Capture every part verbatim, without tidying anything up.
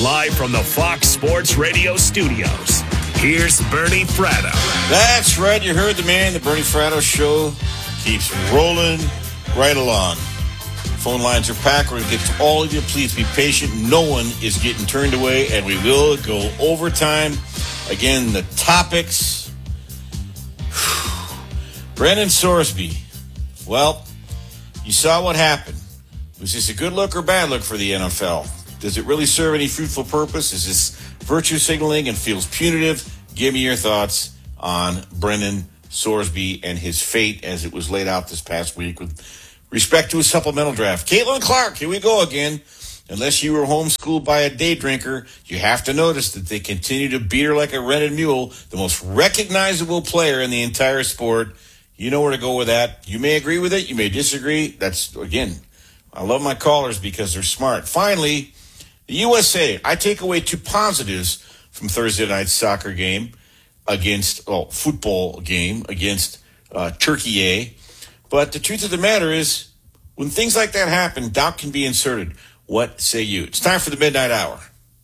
Live from the Fox Sports Radio studios, here's Bernie Fratto. That's right. You heard the man. The Bernie Fratto Show keeps rolling right along. Phone lines are packed. We're going to get to all of you. Please be patient. No one is getting turned away, and we will go overtime. Again, the topics. Brendan Sorsby. Well, you saw what happened. Was this a good look or bad look for the N F L? Does it really serve any fruitful purpose? Is this virtue signaling and feels punitive? Give me your thoughts on Brendan Sorsby and his fate as it was laid out this past week with respect to his supplemental draft. Caitlin Clark, here we go again. Unless you were homeschooled by a day drinker, you have to notice that they continue to beat her like a rented mule, the most recognizable player in the entire sport. You know where to go with that. You may agree with it. You may disagree. That's, again, I love my callers because they're smart. Finally, the U S A. I take away two positives from Thursday night's soccer game against, well, football game against uh, Turkey A. But the truth of the matter is, when things like that happen, doubt can be inserted. What say you? It's time for the Midnight Hour.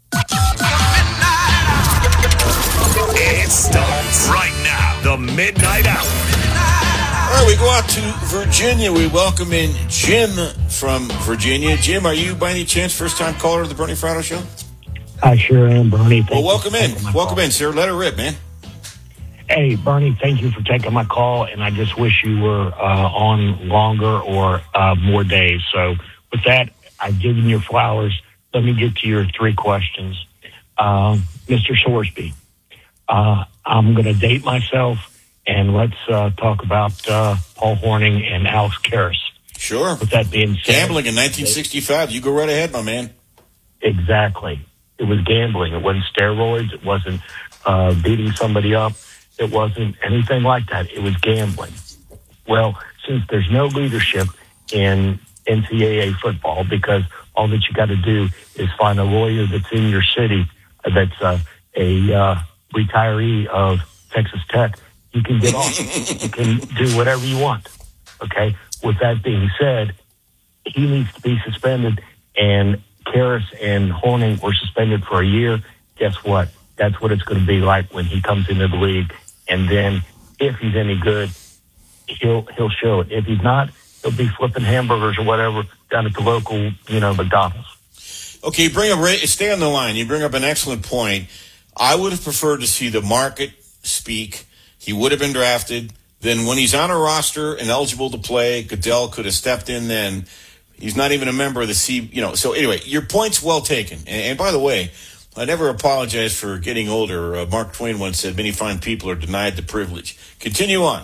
It starts right now. The Midnight Hour. All right, we go out to Virginia. We welcome in Jim from Virginia. Jim, are you by any chance first-time caller to the Bernie Fratto Show? I sure am, Bernie. Thank well, welcome in. Welcome call. in, sir. Let her rip, man. Hey, Bernie, thank you for taking my call, and I just wish you were uh, on longer or uh, more days. So with that, I've given your flowers. Let me get to your three questions. Uh, Mister Sorsby, uh, I'm going to date myself, and let's uh, talk about uh, Paul Hornung and Alex Karras. Sure. With that being said, gambling in nineteen sixty-five. You go right ahead, my man. Exactly. It was gambling. It wasn't steroids. It wasn't uh, beating somebody up. It wasn't anything like that. It was gambling. Well, since there's no leadership in N C double A football, because all that you got to do is find a lawyer that's in your city that's uh, a uh, retiree of Texas Tech, you can get off. You can do whatever you want. Okay? With that being said, he needs to be suspended, and Karras and Hornung were suspended for a year. Guess what? That's what it's going to be like when he comes into the league. And then if he's any good, he'll he'll show it. If he's not, he'll be flipping hamburgers or whatever down at the local, you know, McDonald's. Okay, you bring up, stay on the line. You bring up an excellent point. I would have preferred to see the market speak. He would have been drafted. Then when he's on a roster and eligible to play, Goodell could have stepped in then. He's not even a member of the C, you know. So anyway, your point's well taken. And, and by the way, I never apologize for getting older. Uh, Mark Twain once said, many fine people are denied the privilege. Continue on.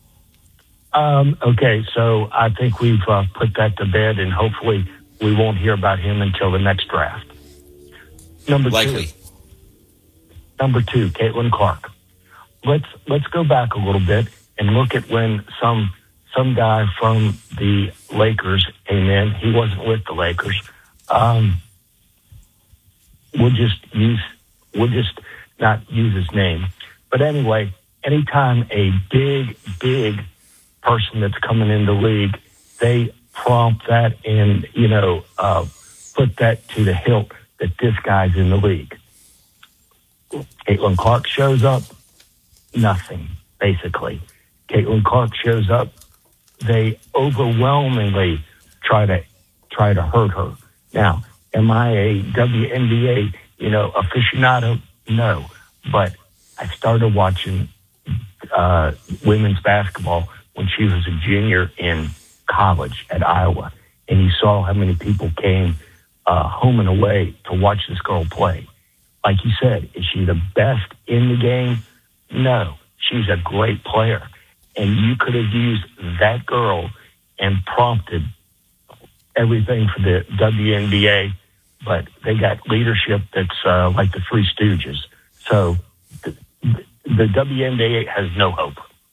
Um, okay, so I think we've uh, put that to bed, and hopefully we won't hear about him until the next draft. Number Likely. two. Number two, Caitlin Clark. Let's let's go back a little bit and look at when some some guy from the Lakers came in. He wasn't with the Lakers. Um, we'll just use we'll just not use his name. But anyway, anytime a big, big person that's coming in the league, they prompt that and, you know, uh, put that to the hilt that this guy's in the league. Caitlin Clark shows up, nothing, basically. Caitlin Clark shows up, they overwhelmingly try to try to hurt her. Now, am I a W N B A, you know, aficionado? No. But I started watching uh, women's basketball when she was a junior in college at Iowa. And you saw how many people came uh, home and away to watch this girl play. Like you said, is she the best in the game? No. She's a great player. And you could have used that girl and prompted everything for the W N B A, but they got leadership that's uh, like the Three Stooges. So the, the W N B A has no hope.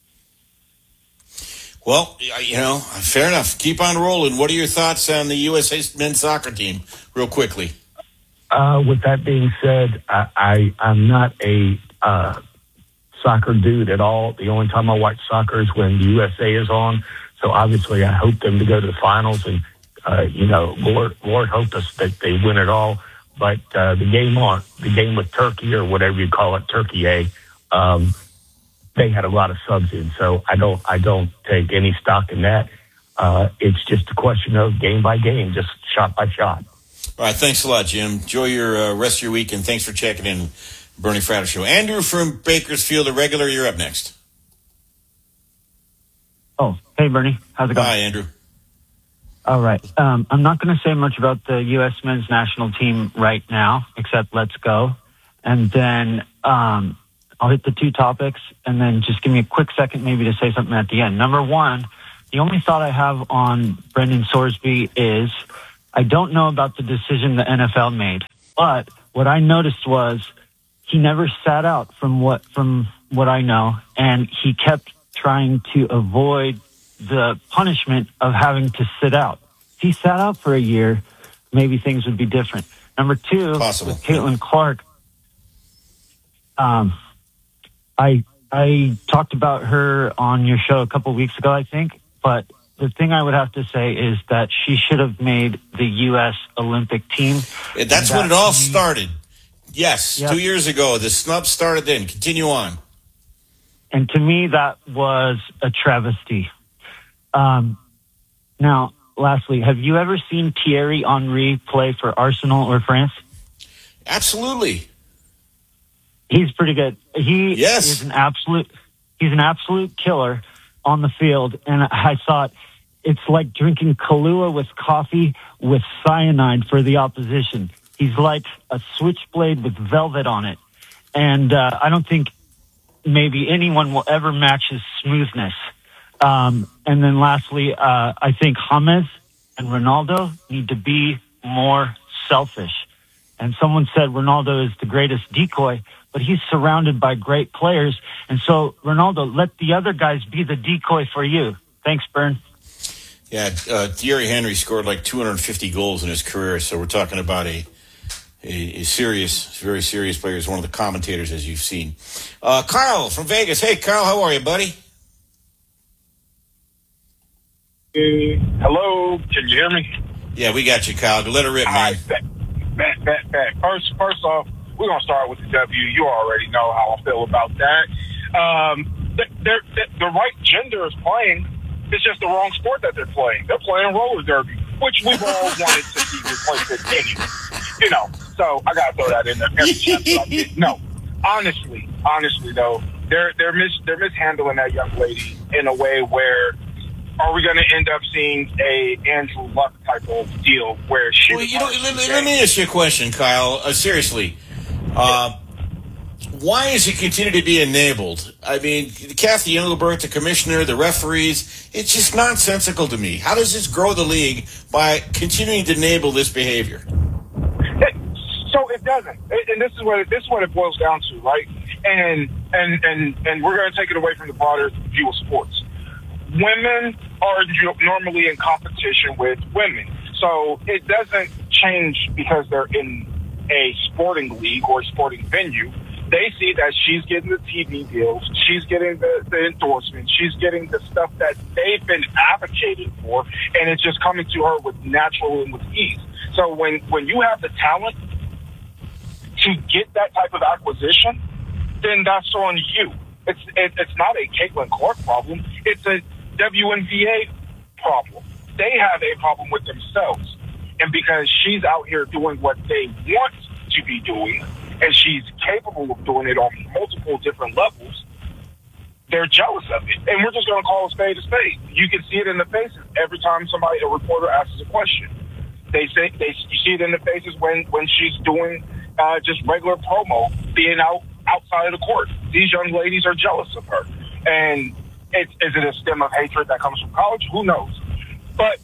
Well, you know, fair enough. Keep on rolling. What are your thoughts on the U S A men's soccer team, real quickly? Uh, with that being said, I, I, I'm not a uh, soccer dude at all. The only time I watch soccer is when the U S A is on. So obviously I hope them to go to the finals, and, uh, you know, Lord, Lord hope us that they win it all. but uh, the game on the game with Turkey or whatever you call it, Turkey A, um, they had a lot of subs in. So I don't I don't take any stock in that. Uh, it's just a question of game by game, just shot by shot. All right, thanks a lot, Jim. Enjoy your uh, rest of your week, and thanks for checking in, Bernie Fratto Show. Andrew from Bakersfield, a regular, you're up next. Oh, hey, Bernie. How's it going? Hi, Andrew. All right. Um, I'm not going to say much about the U S men's national team right now, except let's go. And then um, I'll hit the two topics, and then just give me a quick second maybe to say something at the end. Number one, the only thought I have on Brendan Sorsby is I don't know about the decision the N F L made, but what I noticed was he never sat out from what from what I know, and he kept trying to avoid the punishment of having to sit out. If he sat out for a year, maybe things would be different. Number two, Possible. with Caitlin Clark, um, I I talked about her on your show a couple of weeks ago, I think, but the thing I would have to say is that she should have made the U S Olympic team. That's when it all started. Yes, Yep. two years ago. The snub started then. Continue on. And to me, that was a travesty. Um, now, lastly, have you ever seen Thierry Henry play for Arsenal or France? Absolutely. He's pretty good. He Yes. is an absolute. He's an absolute killer on the field, and I thought it's like drinking Kahlua with coffee with cyanide for the opposition. He's like a switchblade with velvet on it, and uh, I don't think maybe anyone will ever match his smoothness. Um, and then lastly, uh, I think James and Ronaldo need to be more selfish. And someone said Ronaldo is the greatest decoy, but he's surrounded by great players. And so, Ronaldo, let the other guys be the decoy for you. Thanks, Bern. Yeah, uh, Thierry Henry scored like two hundred fifty goals in his career, so we're talking about a a, a serious, very serious player. He's one of the commentators, as you've seen. Uh, Kyle from Vegas. Hey, Kyle, how are you, buddy? Uh, hello, can you hear me? Yeah, we got you, Kyle. Let it rip, man. All right, bet, bet, bet, bet. First, first off, we're gonna start with the W. You already know how I feel about that. Um, they're, they're, the right gender is playing. It's just the wrong sport that they're playing. They're playing roller derby, which we've all wanted to see replaced anyway. You know, so I gotta throw that in there. Every chance that I get. No, honestly, honestly though, they're they're mis they're mishandling that young lady in a way where. Are we going to end up seeing a Andrew Luck type of deal where she? Well, you know, let, let me ask you a question, Kyle. Uh, seriously, uh, why is it continue to be enabled? I mean, Kathy Engelbert, the commissioner, the referees, it's just nonsensical to me. How does this grow the league by continuing to enable this behavior? It, so it doesn't, and this is what this is what it boils down to, right? And and and and we're going to take it away from the broader view of sports. Women are normally in competition with women. So it doesn't change because they're in a sporting league or a sporting venue. They see that she's getting the T V deals, she's getting the, the endorsements, she's getting the stuff that they've been advocating for, and it's just coming to her with natural and with ease. So when, when you have the talent to get that type of acquisition, then that's on you. It's it, it's not a Caitlin Clark problem. It's a W N B A problem. They have a problem with themselves. And because she's out here doing what they want to be doing, and she's capable of doing it on multiple different levels, they're jealous of it. And we're just going to call a spade a spade. You can see it in the faces every time somebody, a reporter asks a question. They say, they, you see it in the faces when, when she's doing uh, just regular promo, being out outside of the court. These young ladies are jealous of her. And It, is it a stem of hatred that comes from college? Who knows? But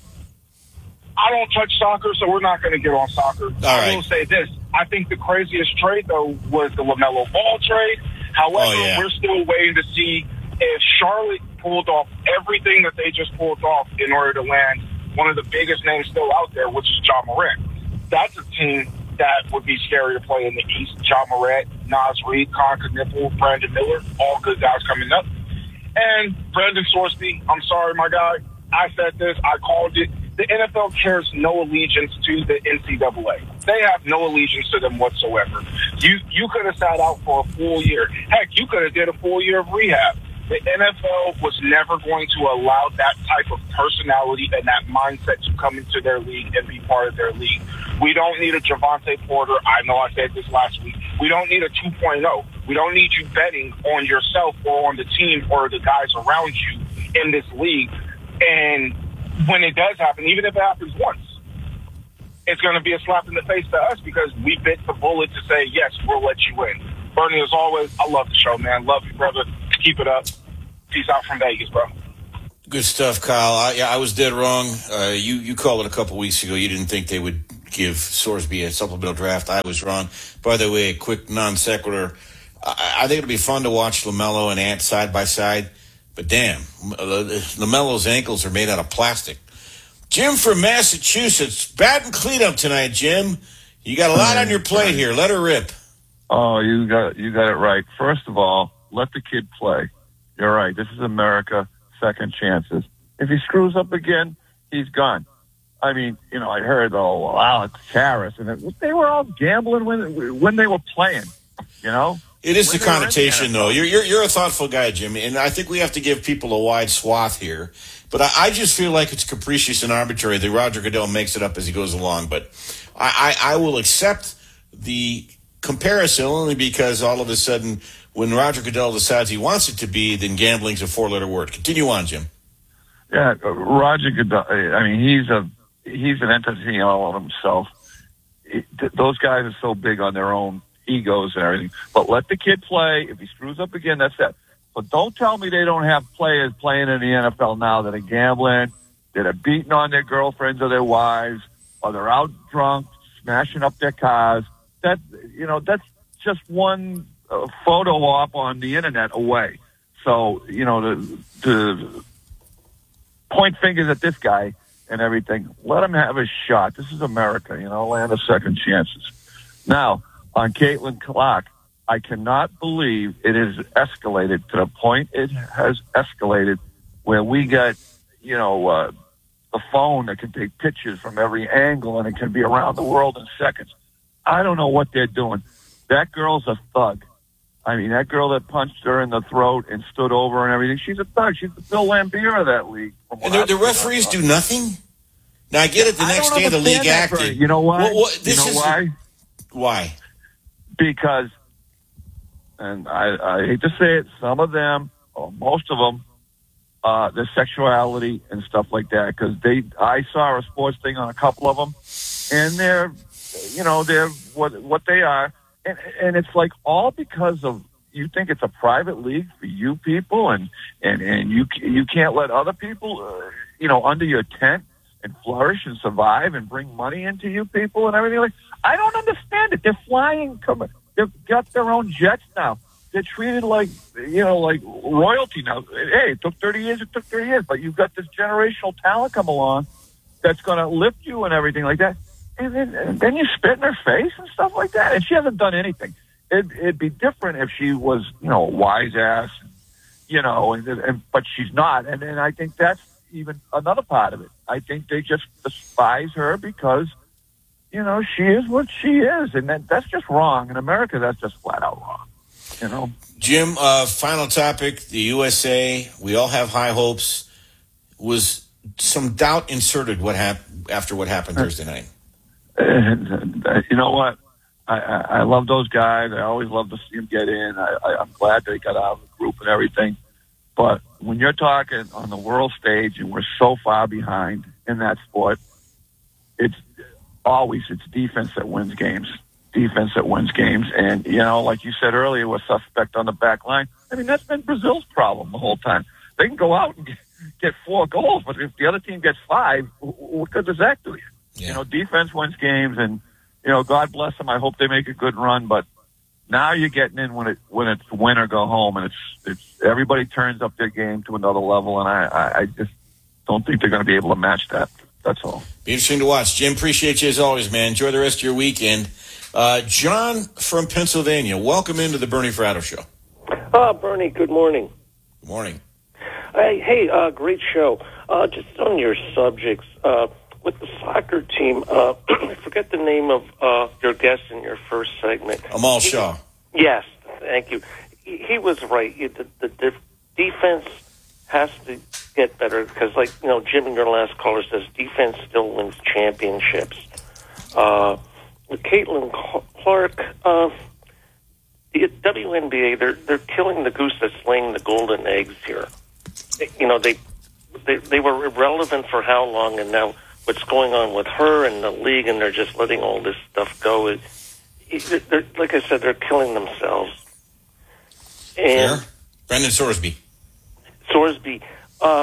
I don't touch soccer, so we're not going to get on soccer. All I right. will say this. I think the craziest trade, though, was the LaMelo Ball trade. However, Oh, yeah. we're still waiting to see if Charlotte pulled off everything that they just pulled off in order to land one of the biggest names still out there, which is Ja Morant. That's a team that would be scary to play in the East. Ja Morant, Naz Reid, Con Kniffel, Brandon Miller, all good guys coming up. And Brendan Sorsby, I'm sorry, my guy. I said this. I called it. The N F L cares no allegiance to the N C double A. they have no allegiance to them whatsoever. You you could have sat out for a full year. Heck, you could have did a full year of rehab. The N F L was never going to allow that type of personality and that mindset to come into their league and be part of their league. We don't need a Javante Porter. I know I said this last week. We don't need a two point oh. We don't need you betting on yourself or on the team or the guys around you in this league. And when it does happen, even if it happens once, it's going to be a slap in the face to us because we bit the bullet to say, yes, we'll let you in. Bernie, as always, I love the show, man. Love you, brother. Keep it up. Peace out from Vegas, bro. Good stuff, Kyle. I, yeah, I was dead wrong. Uh, you, you called it a couple weeks ago. You didn't think they would give Sorsby a supplemental draft. I was wrong. By the way, a quick non sequitur. I, I think it'll be fun to watch LaMelo and Ant side by side. But damn, LaMelo's ankles are made out of plastic. Jim from Massachusetts, batting cleanup tonight, Jim. You got a lot on your plate here. Let her rip. Oh, you got you got it right. First of all, let the kid play. You're right. This is America. Second chances. If he screws up again, he's gone. I mean, you know, I heard, oh, Alex Harris, and it, they were all gambling when when they were playing. You know, it is when the connotation, though. You're, you're you're a thoughtful guy, Jimmy, and I think we have to give people a wide swath here. But I, I just feel like it's capricious and arbitrary that Roger Goodell makes it up as he goes along. But I, I, I will accept the comparison only because all of a sudden, when Roger Goodell decides he wants it to be, then gambling's a four-letter word. Continue on, Jim. Yeah, uh, Roger Goodell. I mean, he's a he's an entity all of himself. It, th- those guys are so big on their own egos and everything. But let the kid play. If he screws up again, that's it. But don't tell me they don't have players playing in the N F L now that are gambling, that are beating on their girlfriends or their wives, or they're out drunk, smashing up their cars. That you know, that's just one uh, photo op on the internet away. So you know, to, to point fingers at this guy and everything, let him have his shot. This is America, you know, land of second chances. Now on Caitlin Clark. I cannot believe it has escalated to the point it has escalated where we got, you know, uh, a phone that can take pictures from every angle and it can be around the world in seconds. I don't know what they're doing. That girl's a thug. I mean, that girl that punched her in the throat and stood over and everything, she's a thug. She's the Bill Laimbeer of that league. And the, the referees do nothing? Now, I get it the next day the league acted. You know why? Well, what, this you know is why? Why? Because... And I, I hate to say it, some of them, or most of them, uh, their sexuality and stuff like that. Because they, I saw a sports thing on a couple of them, and they're, you know, they're what what they are, and and it's like all because of you think it's a private league for you people, and and and you you can't let other people, uh, you know, under your tent and flourish and survive and bring money into you people and everything. Like I don't understand it. They're flying. Come They've got their own jets now. They're treated like, you know, like royalty now. Hey, it took thirty years, it took thirty years, but you've got this generational talent come along that's going to lift you and everything like that. And then, and then you spit in her face and stuff like that. And she hasn't done anything. It, it'd be different if she was, you know, a wise ass, you know, and, and but she's not. And, and I think that's even another part of it. I think they just despise her because, you know, she is what she is, and that, that's just wrong. In America, that's just flat out wrong, you know. Jim, uh, final topic, the U S A, we all have high hopes. Was some doubt inserted what hap- after what happened Thursday night? And, uh, you know what? I, I, I love those guys. I always love to see them get in. I, I, I'm glad they got out of the group and everything. But when you're talking on the world stage and we're so far behind in that sport, it's always it's defense that wins games. Defense that wins games. And, you know, like you said earlier, we're suspect on the back line. I mean, that's been Brazil's problem the whole time. They can go out and get, get four goals, but if the other team gets five, what good does that do you? Yeah. You know, defense wins games, and, you know, God bless them. I hope they make a good run, but now you're getting in when it when it's win or go home, and it's it's everybody turns up their game to another level, and I, I, I just don't think they're going to be able to match that. That's all. Be interesting to watch. Jim, appreciate you as always, man. Enjoy the rest of your weekend. Uh, John from Pennsylvania, welcome into the Bernie Fratto Show. Uh, Bernie, good morning. Good morning. Hey, hey uh, great show. Uh, just on your subjects, uh, with the soccer team, uh, I forget the name of uh, your guest in your first segment. Amal Shaw. He, yes, thank you. He, he was right. The, the, the defense has to get better because, like, you know, Jim in your last caller says, defense still wins championships. Uh, with Caitlin Clark, uh, the W N B A, they're they're killing the goose that's laying the golden eggs here. You know, they they they were irrelevant for how long, and now what's going on with her and the league, and they're just letting all this stuff go. It, it, they're, like I said, they're killing themselves. And Fair. Brendan Sorsby. Sorsby, uh,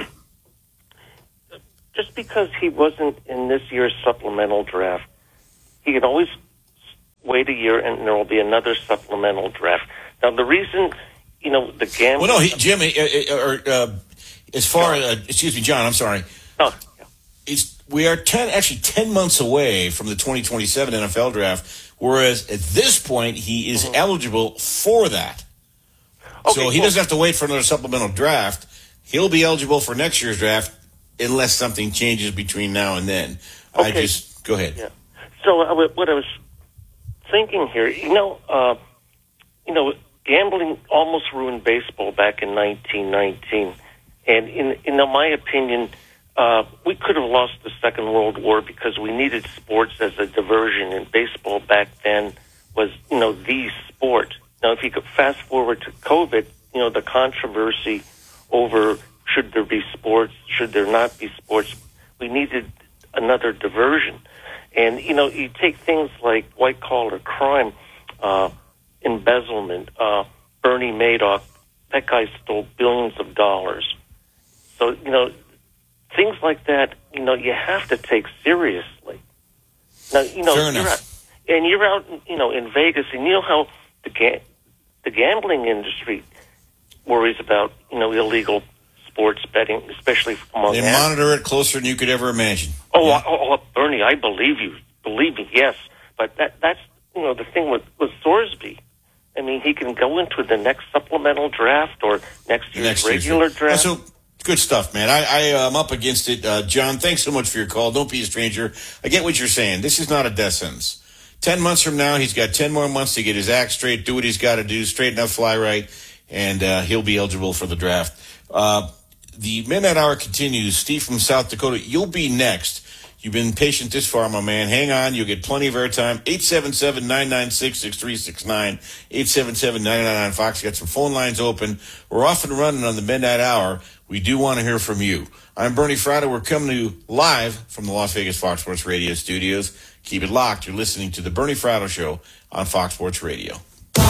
just because he wasn't in this year's supplemental draft, he can always wait a year and there will be another supplemental draft. Now, the reason, you know, the gambling... Well, no, he, Jim, uh, or, uh, as far as, uh, excuse me, John, I'm sorry. Oh, yeah. It's, we are ten, actually ten months away from the twenty twenty-seven N F L draft, whereas at this point, he is mm-hmm. eligible for that. Okay, so he cool. doesn't have to wait for another supplemental draft. He'll be eligible for next year's draft unless something changes between now and then. Okay. I just, go ahead. Yeah. So uh, what I was thinking here, you know, uh, you know, gambling almost ruined baseball back in nineteen nineteen. And in, in my opinion, uh, we could have lost the Second World War because we needed sports as a diversion. And baseball back then was, you know, the sport. Now, if you could fast forward to COVID, you know, the controversy over should there be sports, should there not be sports, we needed another diversion. And, you know, you take things like white-collar crime, uh, embezzlement, uh, Bernie Madoff, that guy stole billions of dollars. So, you know, things like that, you know, you have to take seriously. Now, you know, Fair you're enough. out, and you're out, you know, in Vegas, and you know how the ga- the gambling industry worries about, you know, illegal sports betting, especially among They athletes. monitor it closer than you could ever imagine. Oh, yeah. oh, oh, Bernie, I believe you. Believe me, yes. But that that's, you know, the thing with, with Sorsby. I mean, he can go into the next supplemental draft or next year's Next regular year's draft. So, good stuff, man. I, I, am up against it. Uh, John, thanks so much for your call. Don't be a stranger. I get what you're saying. This is not a death sentence. Ten months from now, he's got ten more months to get his act straight, do what he's got to do, straighten up, fly right, and uh, he'll be eligible for the draft. Uh, the Midnight Hour continues. Steve from South Dakota, you'll be next. You've been patient this far, my man. Hang on. You'll get plenty of airtime. eight seven seven, nine nine six, six three six nine. eight seven seven, nine nine nine, Fox. Got some phone lines open. We're off and running on the Midnight Hour. We do want to hear from you. I'm Bernie Fratto. We're coming to you live from the Las Vegas Fox Sports Radio studios. Keep it locked. You're listening to the Bernie Fratto Show on Fox Sports Radio. Di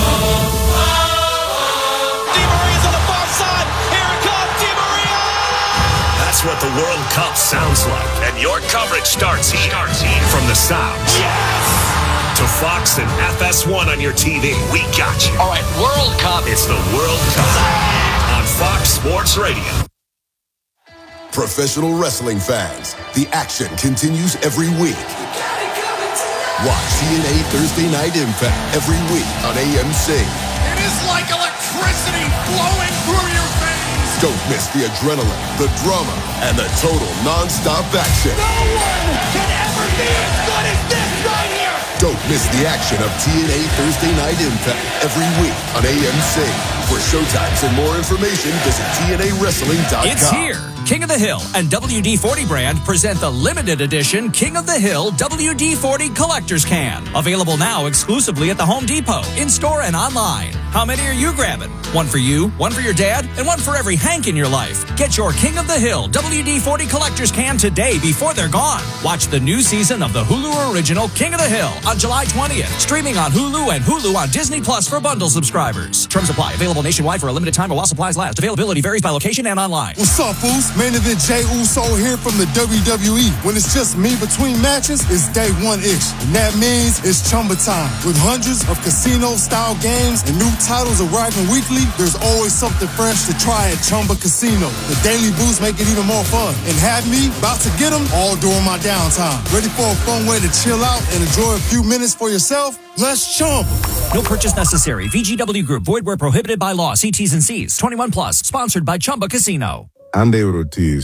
Maria's on the far side. Here it comes, Di Maria! That's what the World Cup sounds like. And your coverage starts here. Starts here. From the sounds. Yes! To Fox and F S one on your T V. We got you. All right, World Cup. It's the World Cup on Fox Sports Radio. Professional wrestling fans, the action continues every week. Watch T N A Thursday Night Impact every week on A M C. It is like electricity flowing through your veins. Don't miss the adrenaline, the drama, and the total non-stop action. No one can ever be as good as this right here. Don't miss the action of T N A Thursday Night Impact every week on A M C. For showtimes and more information, visit T N A wrestling dot com. It's here. King of the Hill and W D forty brand present the limited edition King of the Hill W D forty Collector's Can. Available now exclusively at the Home Depot, in-store and online. How many are you grabbing? One for you, one for your dad, and one for every Hank in your life. Get your King of the Hill W D forty Collector's Can today before they're gone. Watch the new season of the Hulu original King of the Hill on July twentieth. Streaming on Hulu and Hulu on Disney Plus for bundle subscribers. Terms apply. Available nationwide for a limited time while supplies last. Availability varies by location and online. What's up, fools? Main event Jey Uso here from the W W E. When it's just me between matches, it's day one-ish. And that means it's Chumba time. With hundreds of casino-style games and new titles arriving weekly, there's always something fresh to try at Chumba Casino. The daily boosts make it even more fun. And have me about to get them all during my downtime. Ready for a fun way to chill out and enjoy a few minutes for yourself? Let's Chumba. No purchase necessary. V G W Group. Void where prohibited by law. See T's and C's. twenty-one plus. Sponsored by Chumba Casino. I'm David Ortiz.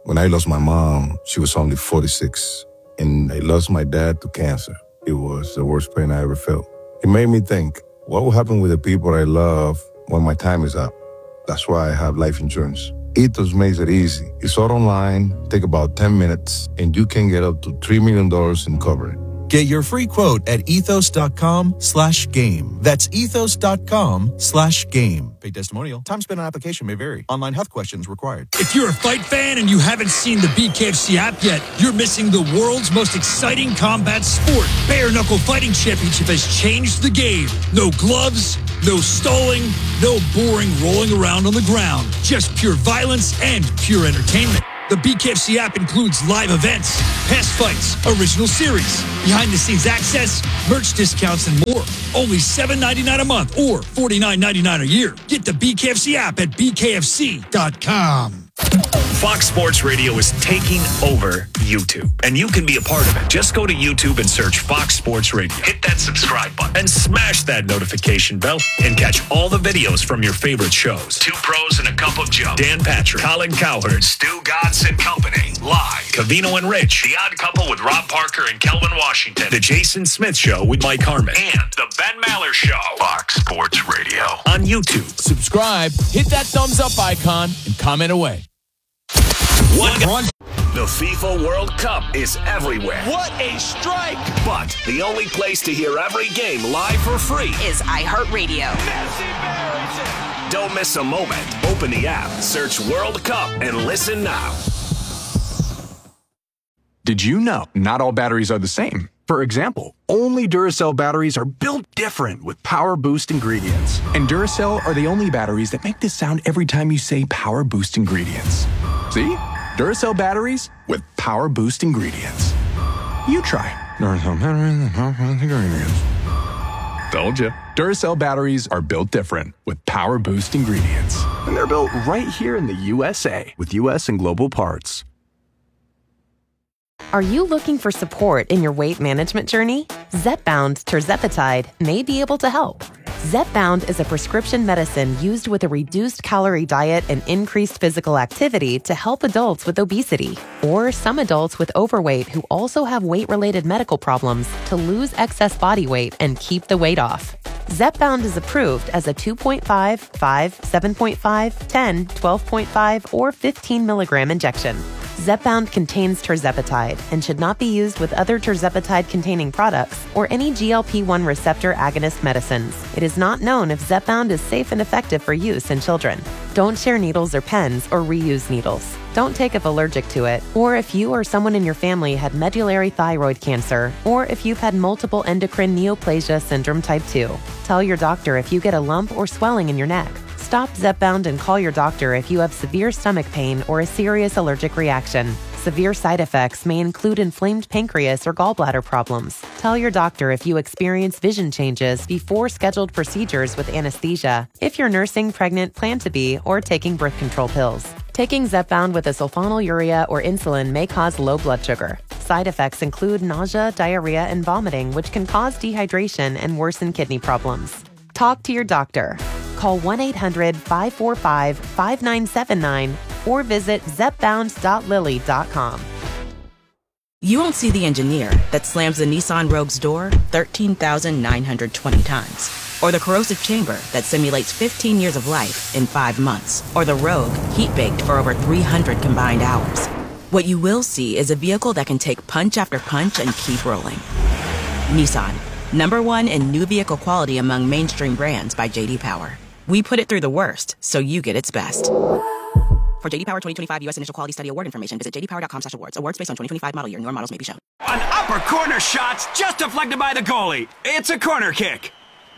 When I lost my mom, she was only forty-six. And I lost my dad to cancer. It was the worst pain I ever felt. It made me think, what will happen with the people I love when my time is up? That's why I have life insurance. Ethos makes it easy. It's all online, take about ten minutes, and you can get up to three million dollars in coverage. Get your free quote at ethos.com slash game. That's ethos.com slash game. Paid testimonial. Time spent on application may vary. Online health questions required. If you're a fight fan and you haven't seen the B K F C app yet, you're missing the world's most exciting combat sport. Bare Knuckle Fighting Championship has changed the game. No gloves, no stalling, no boring rolling around on the ground. Just pure violence and pure entertainment. The B K F C app includes live events, past fights, original series, behind-the-scenes access, merch discounts, and more. Only seven dollars and ninety-nine cents a month or forty-nine dollars and ninety-nine cents a year. Get the B K F C app at b k f c dot com. Fox Sports Radio is taking over YouTube, and you can be a part of it. Just go to YouTube and search Fox Sports Radio. Hit that subscribe button and smash that notification bell and catch all the videos from your favorite shows. Two Pros and a Cup of Joe. Dan Patrick, Colin Cowherd, Stu Godson and Company. Live. Cavino and Rich. The Odd Couple with Rob Parker and Kelvin Washington. The Jason Smith Show with Mike Harmon. And The Ben Maller Show. Fox Sports Radio. On YouTube. Subscribe, hit that thumbs up icon, and comment away. One Run. The FIFA World Cup is everywhere. What a strike! But the only place to hear every game live for free is iHeartRadio. Don't miss a moment. Open the app, search World Cup, and listen now. Did you know not all batteries are the same? For example, only Duracell batteries are built different with Power Boost ingredients. And Duracell are the only batteries that make this sound every time you say Power Boost ingredients. See? Duracell batteries with Power Boost ingredients. You try. Duracell batteries with Power Boost ingredients. Told you. Duracell batteries are built different with Power Boost ingredients. And they're built right here in the U S A with U S and global parts. Are you looking for support in your weight management journey? Zepbound tirzepatide may be able to help. Zepbound is a prescription medicine used with a reduced calorie diet and increased physical activity to help adults with obesity or some adults with overweight who also have weight-related medical problems to lose excess body weight and keep the weight off. Zepbound is approved as a two point five, five, seven point five, ten, twelve point five, or fifteen milligram injection. Zepbound contains tirzepatide and should not be used with other tirzepatide-containing products or any G L P one receptor agonist medicines. It is not known if Zepbound is safe and effective for use in children. Don't share needles or pens or reuse needles. Don't take if allergic to it, or if you or someone in your family had medullary thyroid cancer, or if you've had multiple endocrine neoplasia syndrome type two. Tell your doctor if you get a lump or swelling in your neck. Stop Zepbound and call your doctor if you have severe stomach pain or a serious allergic reaction. Severe side effects may include inflamed pancreas or gallbladder problems. Tell your doctor if you experience vision changes before scheduled procedures with anesthesia, if you're nursing, pregnant, plan to be, or taking birth control pills. Taking Zepbound with a sulfonylurea or insulin may cause low blood sugar. Side effects include nausea, diarrhea, and vomiting, which can cause dehydration and worsen kidney problems. Talk to your doctor. Call one eight hundred, five four five, five nine seven nine or visit zepbound dot lilly dot com. You won't see the engineer that slams the Nissan Rogue's door thirteen thousand nine hundred twenty times, or the corrosive chamber that simulates fifteen years of life in five months, or the Rogue heat-baked for over three hundred combined hours. What you will see is a vehicle that can take punch after punch and keep rolling. Nissan, number one in new vehicle quality among mainstream brands by J D Power. We put it through the worst, so you get its best. For J D Power twenty twenty-five U S Initial Quality Study Award information, visit j d power dot com slash awards. Awards based on twenty twenty-five model year. Newer models may be shown. An upper corner shot's just deflected by the goalie. It's a corner kick.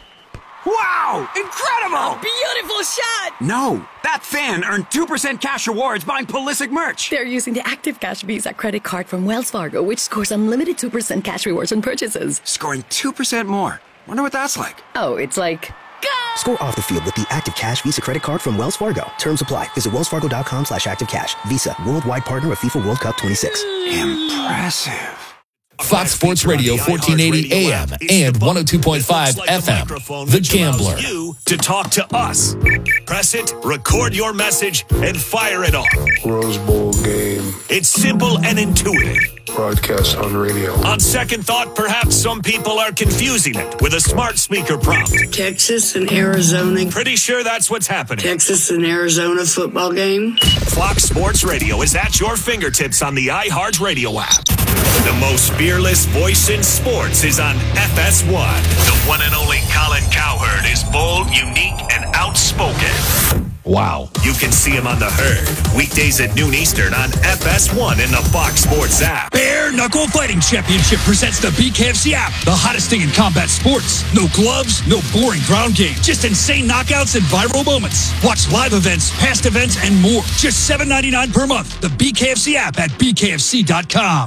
Wow! Incredible! A beautiful shot! No, that fan earned two percent cash rewards buying Pulisic merch. They're using the Active Cash Visa credit card from Wells Fargo, which scores unlimited two percent cash rewards on purchases. Scoring two percent more. Wonder what that's like. Oh, it's like... Score off the field with the Active Cash Visa credit card from Wells Fargo. Terms apply. Visit wellsfargo.com slash active cash. Visa, worldwide partner of FIFA World Cup twenty-six. Impressive. Fox Sports Radio, fourteen eighty A M and one oh two point five F M. The Gambler. You to talk to us. Press it, record your message, and fire it off. Rose Bowl game It's simple and intuitive. Broadcast on radio. On second thought, perhaps some people are confusing it with a smart speaker prompt. Texas and Arizona. Pretty sure that's what's happening. Texas and Arizona football game. Fox Sports Radio is at your fingertips on the iHeartRadio app. The most fearless voice in sports is on F S one. The one and only Colin Cowherd is bold, unique, and outspoken. Wow. You can see him on The Herd, weekdays at noon Eastern on F S one in the Fox Sports app. Bare Knuckle Fighting Championship presents the B K F C app, the hottest thing in combat sports. No gloves, no boring ground game, just insane knockouts and viral moments. Watch live events, past events, and more. Just seven ninety-nine per month. The B K F C app at B K F C dot com.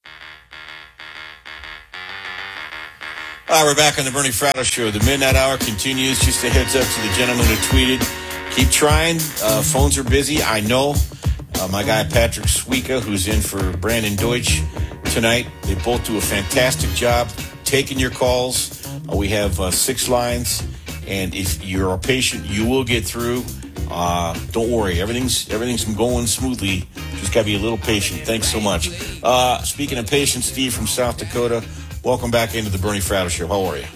All right, we're back on the Bernie Fratto Show. The Midnight Hour continues. Just a heads up to the gentleman who tweeted. Keep trying. Uh, phones are busy. I know. Uh, my guy Patrick Suika, who's in for Brandon Deutsch tonight, they both do a fantastic job taking your calls. Uh, we have uh, six lines, and if you're a patient, you will get through. Uh, don't worry. Everything's everything's going smoothly. Just got to be a little patient. Thanks so much. Uh, speaking of patience, Steve from South Dakota, welcome back into the Bernie Fratto Show. How are you?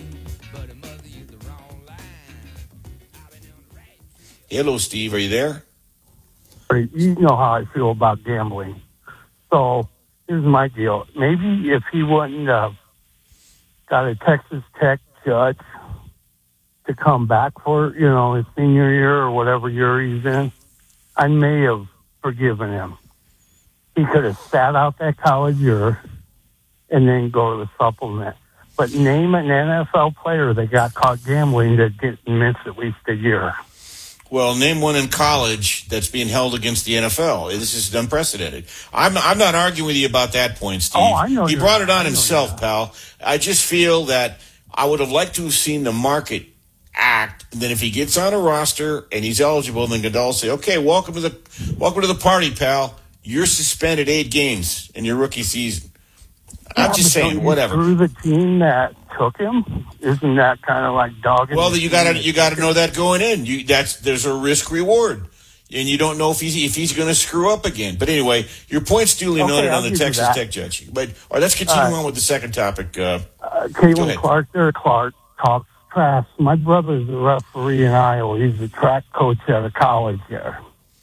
Hello, Steve. Are you there? You know how I feel about gambling. So here's my deal. Maybe if he wouldn't have got a Texas Tech judge to come back for, you know, his senior year or whatever year he's in, I may have forgiven him. He could have sat out that college year and then go to the supplement. But name an N F L player that got caught gambling that didn't miss at least a year. Well, name one in college that's being held against the N F L. This is unprecedented. I'm I'm not arguing with you about that point, Steve. Oh, I know. He brought it on himself, pal. I just feel that I would have liked to have seen the market act. And then if he gets on a roster and he's eligible, then Goodell will say, "Okay, welcome to the welcome to the party, pal. You're suspended eight games in your rookie season." I'm Yeah, just but saying, don't you whatever. screw the team that took him? Isn't that kind of like dogging? Well, the you got to team you got to know that going in. You that's there's a risk reward, and you don't know if he's if he's going to screw up again. But anyway, your point's duly Okay, noted I'll on the give you Texas that. Tech judge. But all right, let's continue Uh, on with the second topic. Uh, Uh, Go Caitlin ahead. Clark, Derek Clark, talks trash. My brother's a referee in Iowa. He's a track coach at a college there,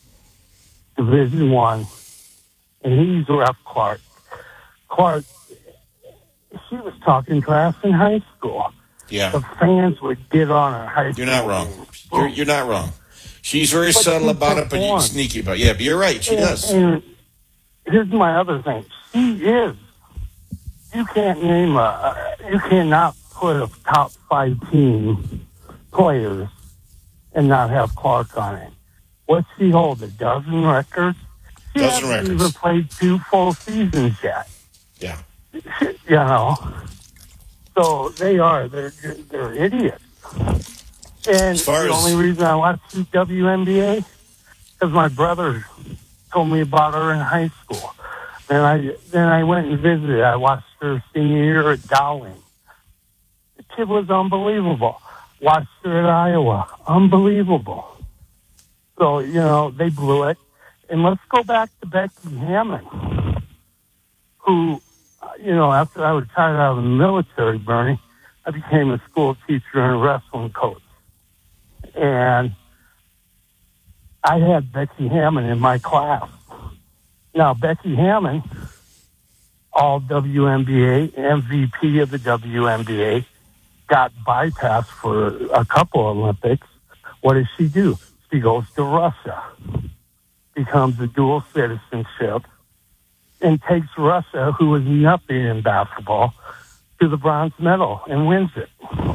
Division One, and he's ref Clark. Clark, she was talking trash in high school. yeah, The fans would get on her high school. you're not wrong. games. You're you're not wrong. She's very But subtle she about it, but you performed. sneaky about it. Yeah, but you're right. She and, does. And here's my other thing. She is. You can't name a. You cannot put a top five team players and not have Clark on it. What's she hold? A dozen records? She Dozen hasn't records. even played two full seasons yet. Yeah. You know. So they are. They're they're idiots. And As far the as- only reason I watch the W N B A because my brother told me about her in high school. Then I then I went and visited. I watched her senior year at Dowling. The kid was unbelievable. Watched her at Iowa. Unbelievable. So, you know, they blew it. And let's go back to Becky Hammond, who, uh, you know, after I retired out of the military, Bernie, I became a school teacher and a wrestling coach. And I had Becky Hammond in my class. Now, Becky Hammond, all W N B A, M V P of the W N B A, got bypassed for a couple Olympics. What does she do? She goes to Russia, becomes a dual citizenship, and takes Russia, who is nothing in basketball, to the bronze medal and wins it.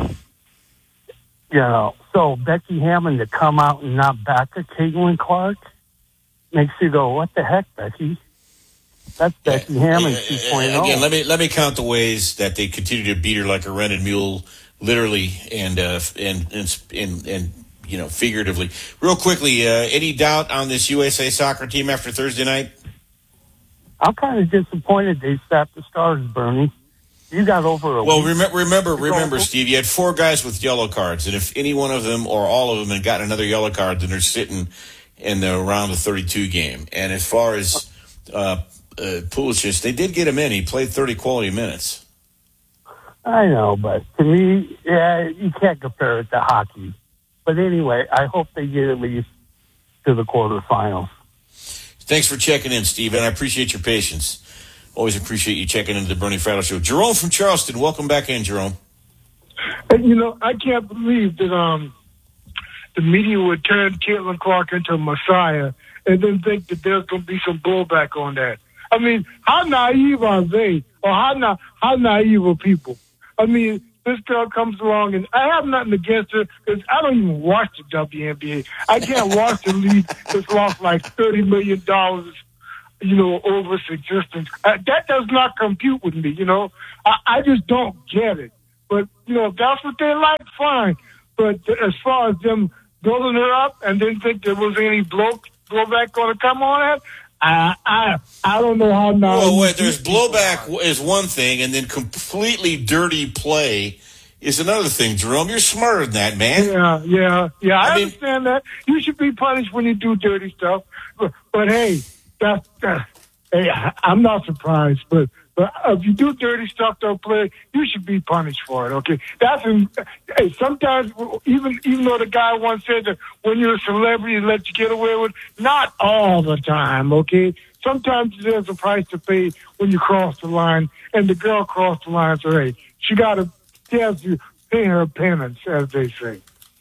You know, so Becky Hammond to come out and not back a Caitlin Clark makes you go, what the heck, Becky? That's Becky Hammond two point oh. Again, let me let me count the ways that they continue to beat her like a rented mule, literally and uh, and, and and and you know figuratively. Real quickly, uh, any doubt on this U S A soccer team after Thursday night? I'm kind of disappointed they stopped the Stars, Bernie. You got over a Well, week. remember, remember, to go. remember, Steve. You had four guys with yellow cards, and if any one of them or all of them had gotten another yellow card, then they're sitting in the around the thirty-two game. And as far as uh, uh, Pulisic. They did get him in. He played thirty quality minutes. I know, but to me, yeah, you can't compare it to hockey. But anyway, I hope they get at least to the quarterfinals. Thanks for checking in, Steve, and I appreciate your patience. Always appreciate you checking into the Bernie Fratto Show. Jerome from Charleston, welcome back in, Jerome. And, you know, I can't believe that um, the media would turn Caitlin Clark into a messiah and then think that there's going to be some blowback on that. I mean, how naive are they? Or how, na- how naive are people? I mean, this girl comes along, and I have nothing against her because I don't even watch the W N B A. I can't watch the league that's lost like thirty million dollars, you know, over its existence. Uh, that does not compute with me, you know. I, I just don't get it. But, you know, if that's what they like, fine. But as far as them building her up and didn't think there was any blow, blowback going to come on it, I, I I don't know how now. Well, wait, there's blowback is one thing, and then completely dirty play is another thing, Jerome. You're smarter than that, man. Yeah, yeah, yeah. I, I mean, understand that. You should be punished when you do dirty stuff. But, but hey, that's, that, hey, I'm not surprised. But, but if you do dirty stuff to a player, you should be punished for it, okay? That's in, hey, sometimes, even even though the guy once said that when you're a celebrity, they let you get away with it, not all the time, okay? Sometimes there's a price to pay when you cross the line, and the girl crossed the line, so hey, she got to, she has to pay her penance, as they say.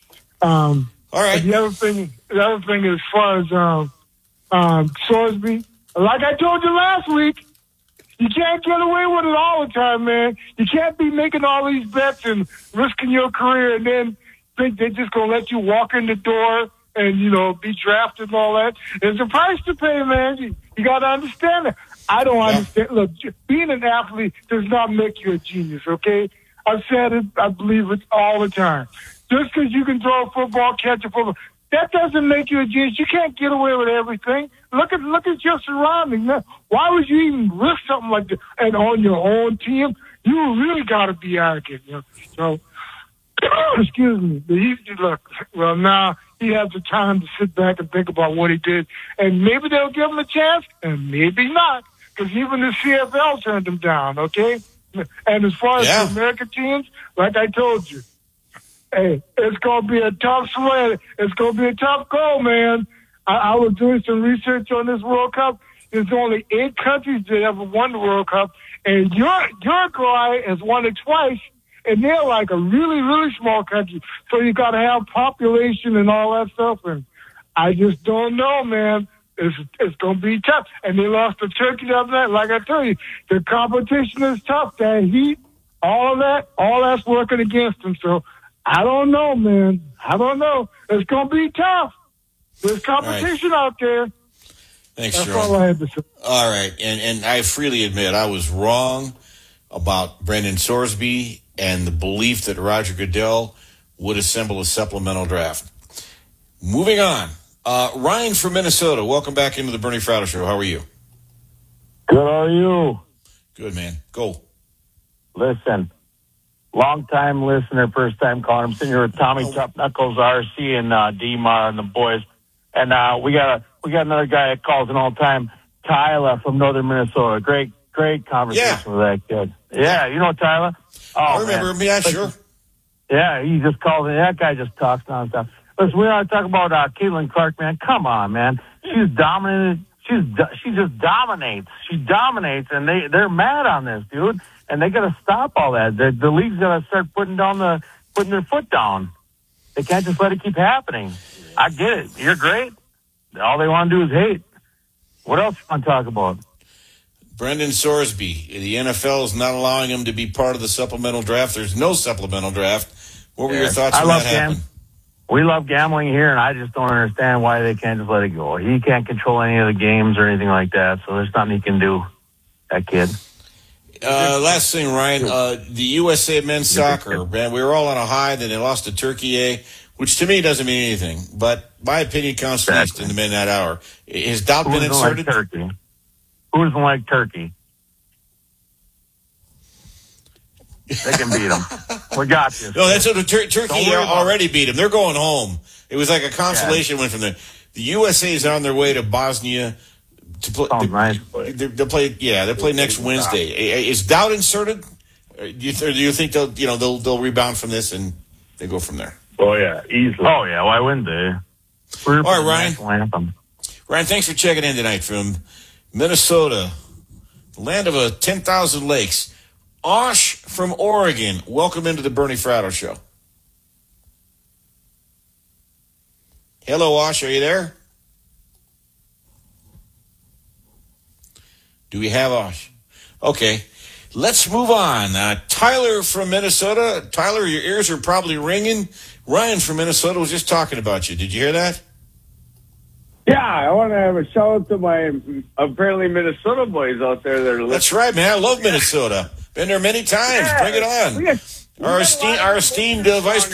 Um, all right. The other thing, the other thing as far as um, um, Sorsby, like I told you last week, you can't get away with it all the time, man. You can't be making all these bets and risking your career and then think they're just going to let you walk in the door and, you know, be drafted and all that. There's a price to pay, man. You, you got to understand it. I don't yeah. understand. Look, being an athlete does not make you a genius, okay? I've said it. I believe it all the time. Just because you can throw a football, catch a football, that doesn't make you a genius. You can't get away with everything. Look at look at your surroundings. Why would you even risk something like that? And on your own team, you really got to be arrogant. You know? So, excuse me. But he, look, well, now he has the time to sit back and think about what he did. And maybe they'll give him a chance, and maybe not. Because even the C F L turned him down, okay? And as far as yeah. the American teams, like I told you, hey, it's going to be a tough sweat. It's going to be a tough goal, man. I, I was doing some research on this World Cup. There's only eight countries that ever won the World Cup, and Ur- Uruguay has won it twice, and they're like a really, really small country. So you got to have population and all that stuff, and I just don't know, man. It's it's going to be tough. And they lost to Turkey the other night. Like I tell you, the competition is tough. That heat, all of that, all that's working against them. So I don't know, man. I don't know. It's going to be tough. There's competition right. out there. Thanks, That's Jerome. all I had to say. All right. And, and I freely admit I was wrong about Brendan Sorsby and the belief that Roger Goodell would assemble a supplemental draft. Moving on. Uh, Ryan from Minnesota, welcome back into the Bernie Fratto Show. How are you? Good, how are you? Good, man. Go. Listen, long-time listener, first-time caller. I'm sitting here with Tommy Tough Knuckles, R C, and uh, D-Mar and the boys. And uh, we got a, we got another guy that calls in all the time, Tyler from northern Minnesota. Great, great conversation yeah. with that kid. Yeah, you know Tyler? Oh, I remember man. him, yeah, sure. Yeah, he just calls in. That guy just talks nonstop. Listen, we want to talk about uh, Caitlin Clark, man. Come on, man. She's dominated. She's she just dominates. She dominates, and they they're mad on this, dude. And they got to stop all that. The, the league's got to start putting down the putting their foot down. They can't just let it keep happening. I get it. You're great. All they want to do is hate. What else you want to talk about? Brendan Sorsby. The N F L is not allowing him to be part of the supplemental draft. There's no supplemental draft. What were yeah. your thoughts I on love that happen? We love gambling here, and I just don't understand why they can't just let it go. He can't control any of the games or anything like that, so there's nothing he can do, that kid. Uh, last thing, Ryan, uh, the U S A men's soccer, man, we were all on a high, then they lost to Turkey A, which to me doesn't mean anything, but my opinion counts least in the midnight hour. Has doubt been inserted? Like Turkey? Who doesn't like Turkey? They can beat them. We got this. No, that's what the Tur- Turkey already beat them. They're going home. It was like a consolation yeah. win from them. The U S A is on their way to Bosnia To play, Sounds nice. They, they'll play. Yeah, they'll play next Wednesday. Is Dowd inserted? Do you, th- do you think they'll you know they'll they'll rebound from this and they go from there? Oh yeah, easily. Oh yeah, why wouldn't they? All right, Ryan. Ryan, thanks for checking in tonight from Minnesota, the land of a ten thousand lakes. Osh from Oregon, welcome into the Bernie Fratto Show. Hello, Osh, are you there? Do we have Osh? Okay, let's move on. Uh, Tyler from Minnesota. Tyler, your ears are probably ringing. Ryan from Minnesota was just talking about you. Did you hear that? Yeah, I want to have a shout out to my apparently Minnesota boys out there that are listening. That's right, man. I love Minnesota. Been there many times. Yeah, Bring it on. we got, we our esteemed, our esteemed uh, vice